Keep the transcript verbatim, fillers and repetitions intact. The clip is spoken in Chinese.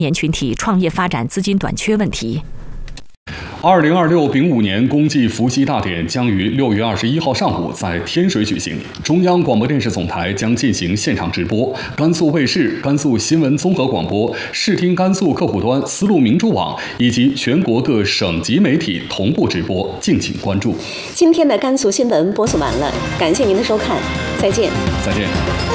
年群体创业发展资金短缺问题。 二零二六丙午年公祭伏羲大典将于六月二十一号上午在天水举行，中央广播电视总台将进行现场直播，甘肃卫视、甘肃新闻综合广播、视听甘肃客户端、丝路明珠网以及全国各省级媒体同步直播，敬请关注。 今天的甘肃新闻播送完了，感谢您的收看，再见。 再见。